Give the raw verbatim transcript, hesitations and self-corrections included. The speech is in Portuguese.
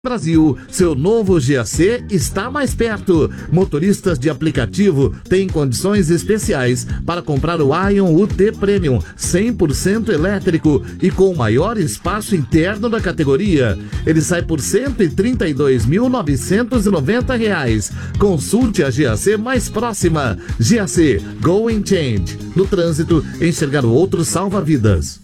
Brasil, seu novo G A C está mais perto. Motoristas de aplicativo têm condições especiais para comprar o Ion U T Premium cem por cento elétrico e com o maior espaço interno da categoria. Ele sai por cento e trinta e dois mil novecentos e noventa reais. Consulte a G A C mais próxima. G A C Go and Change. No trânsito, enxergar o outro salva vidas.